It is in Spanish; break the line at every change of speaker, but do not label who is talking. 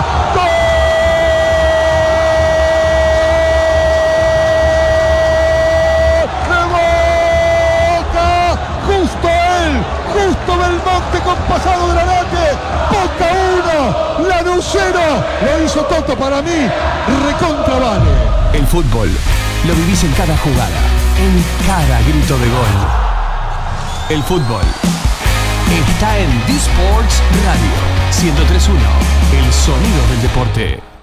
¡Gol! Justo Belmonte con pasado Granate. Boca 1, Lanús 0. Lo hizo Toto para mí. Recontra vale.
El fútbol lo vivís en cada jugada, en cada grito de gol. El fútbol está en D-Sports Radio 103.1, el sonido del deporte.